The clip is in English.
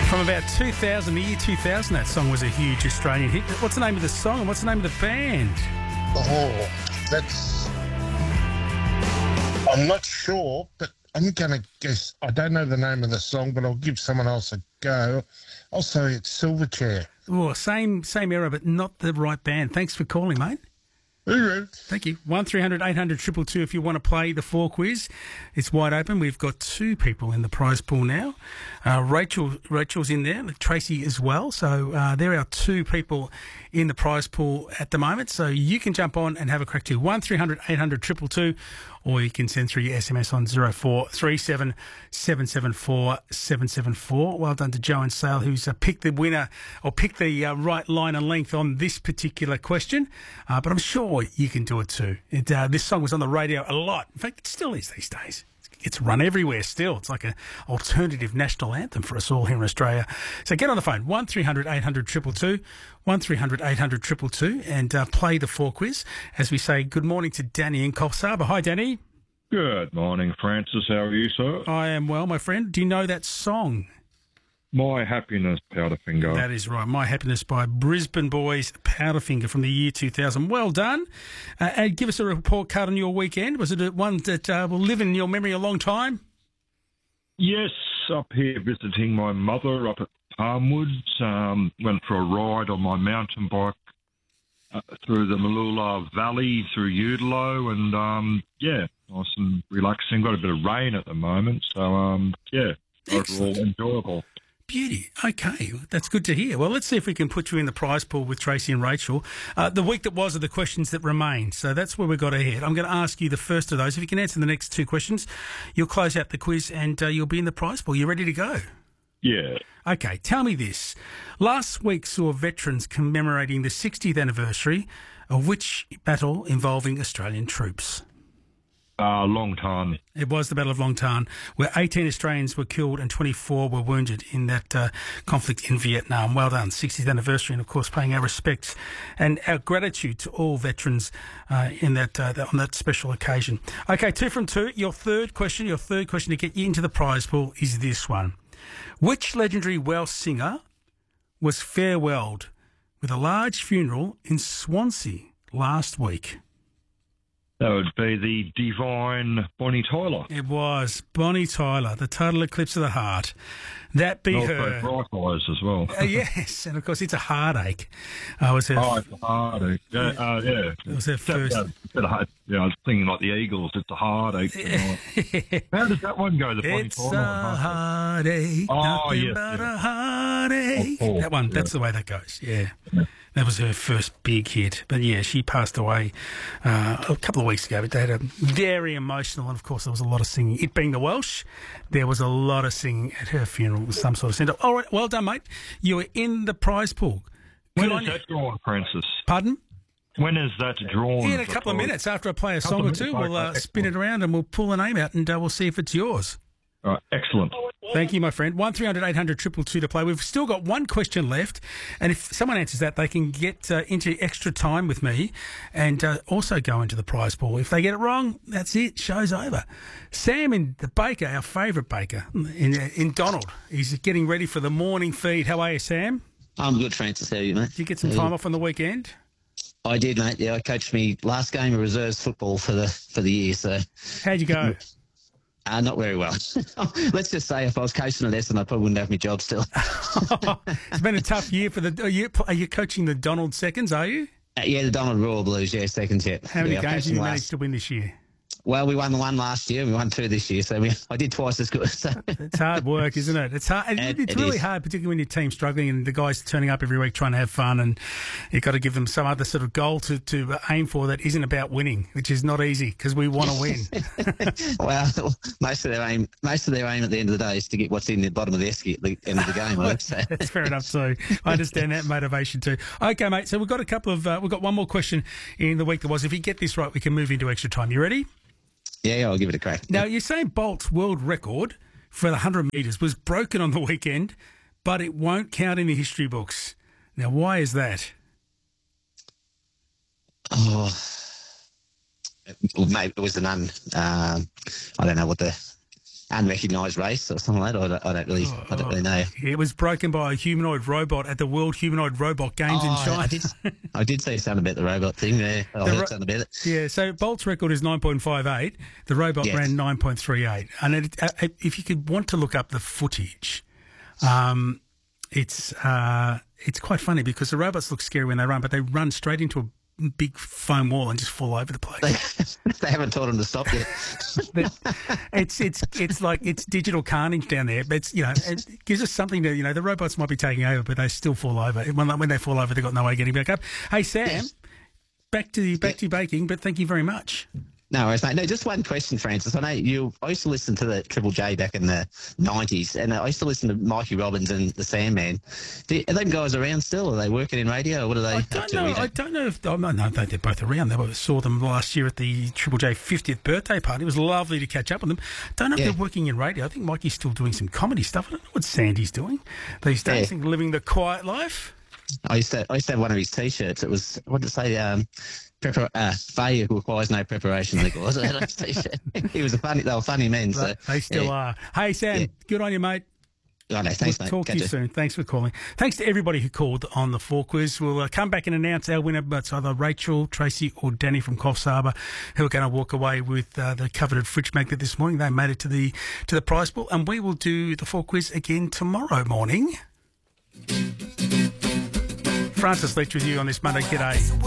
From about 2000, the year 2000, that song was a huge Australian hit. What's the name of the song and what's the name of the band? Oh, I'm not sure, but I'm going to guess. I don't know the name of the song, but I'll give someone else a go. I'll say it's Silverchair. Oh, same era, but not the right band. Thanks for calling, mate. Thank you. 1300 800 222 if you want to play the 4 quiz. It's wide open. We've got 2 people in the prize pool now. Rachel's in there, Tracy as well. So there are 2 people in the prize pool at the moment. So you can jump on and have a crack too. 1300 800 222, or you can send through your SMS on 0437 774 774. Well done to Joe and Sale, who's picked the winner or picked the right line and length on this particular question. But I'm sure you can do it too. This song was on the radio a lot. In fact, it still is these days. It's run everywhere still. It's like an alternative national anthem for us all here in Australia. So get on the phone, 1300 800 222, 1300 800 222, and play the 4 quiz. As we say, good morning to Danny in Coffs Harbour. Hi, Danny. Good morning, Francis. How are you, sir? I am well, my friend. Do you know that song? My Happiness, Powderfinger. That is right. My Happiness by Brisbane Boys, Powderfinger from the year 2000. Well done. And give us a report card on your weekend. Was it one that will live in your memory a long time? Yes, up here visiting my mother up at Palmwoods. Went for a ride on my mountain bike through the Malula Valley, through Udalo, and, nice and relaxing. Got a bit of rain at the moment, so, overall enjoyable. Beauty. Okay, that's good to hear. Well, let's see if we can put you in the prize pool with Tracy and Rachel. The week that was are the questions that remain, so that's where we got ahead. I'm going to ask you the first of those. If you can answer the next 2 questions, you'll close out the quiz and you'll be in the prize pool. You ready to go? Yeah. Okay, tell me this. Last week saw veterans commemorating the 60th anniversary of which battle involving Australian troops? Long Tan. It was the Battle of Long Tan, where 18 Australians were killed and 24 were wounded in that conflict in Vietnam. Well done. 60th anniversary, and of course paying our respects and our gratitude to all veterans on that special occasion. Okay, 2 from 2. Your third question to get you into the prize pool is this one. Which legendary Welsh singer was farewelled with a large funeral in Swansea last week? That would be the divine Bonnie Tyler. It was Bonnie Tyler, the total eclipse of the heart. That be her. Bright eyes as well. Yes, and of course it's a heartache. Was her it's a heartache. Yeah. It was her first. I was thinking like the Eagles. It's a heartache. How does that one go? The Bonnie It's Tyler. a heartache. Nothing but a heartache. That one. That's the way that goes. Yeah. That was her first big hit. But, yeah, she passed away a couple of weeks ago. But they had a very emotional, and, of course, there was a lot of singing. It being the Welsh, there was a lot of singing at her funeral with some sort of send-off. All right, well done, mate. You were in the prize pool. When is that drawn, Francis? Pardon? When is that drawn? In a couple of minutes. After I play a song or two, we'll spin it around and we'll pull a name out and we'll see if it's yours. All right, excellent. Thank you, my friend. 1300 800 222 to play. We've still got 1 question left, and if someone answers that, they can get into extra time with me and also go into the prize pool. If they get it wrong, that's it. Show's over. Sam in the baker, our favourite baker, in Donald, he's getting ready for the morning feed. How are you, Sam? I'm good, Francis. How are you, mate? Did you get some time off on the weekend? I did, mate. Yeah, I coached me last game of reserves football for the year. So how'd you go? Not very well. Let's just say if I was coaching a lesson, I probably wouldn't have my job still. It's been a tough year for the. Are you coaching the Donald seconds? Are you? Yeah, the Donald Royal Blues. Yeah, seconds. Yeah. How many games have you managed to win this year? Well, we won the 1 last year. We won 2 this year, so I did twice as good. So. It's hard work, isn't it? It's hard. It's really hard, particularly when your team's struggling and the guys turning up every week trying to have fun, and you've got to give them some other sort of goal to aim for that isn't about winning, which is not easy because we want to win. Well, most of their aim at the end of the day is to get what's in the bottom of the esky at the end of the game. That's fair enough too. I understand that motivation too. Okay, mate. So we've got we've got 1 more question in the week that was. If you get this right, we can move into extra time. You ready? Yeah, I'll give it a crack. Now, Usain Bolt's world record for the 100 metres was broken on the weekend, but it won't count in the history books. Now, why is that? Oh, maybe it was the nun. I don't know what the unrecognised race or something like that. I don't really know. It was broken by a humanoid robot at the World Humanoid Robot Games in China. I did say something about the robot thing there. I heard something about it. Yeah, so Bolt's record is 9.58. The robot ran 9.38. And if you could want to look up the footage, it's quite funny because the robots look scary when they run, but they run straight into a big foam wall and just fall over the place. They haven't taught them to stop yet. It's like it's digital carnage down there. But it's, it gives us something to, the robots might be taking over, but they still fall over. When they fall over, they've got no way of getting back up. Hey, Sam, back to baking, but thank you very much. No worries, mate. No, just one question, Francis. I know I used to listen to the Triple J back in the 90s, and I used to listen to Mikey Robbins and the Sandman. Are them guys around still? Are they working in radio, or what are they up to? I don't know if... no, they're both around. I saw them last year at the Triple J 50th birthday party. It was lovely to catch up with them. Don't know if they're working in radio. I think Mikey's still doing some comedy stuff. I don't know what Sandy's doing these days. I think living the quiet life. I used to have one of his T-shirts. It was, what did it say? Failure requires no preparation. He was they were funny men. So, they still are. Hey, Sam, good on you, mate. Oh, no, thanks, mate. Talk to you soon. Thanks for calling. Thanks to everybody who called on the 4 quiz. We'll come back and announce our winner, but it's either Rachel, Tracy or Danny from Coffs Harbour who are going to walk away with the coveted fridge magnet this morning. They made it to the prize pool, and we will do the 4 quiz again tomorrow morning. Francis Leach with you on this Monday. G'day.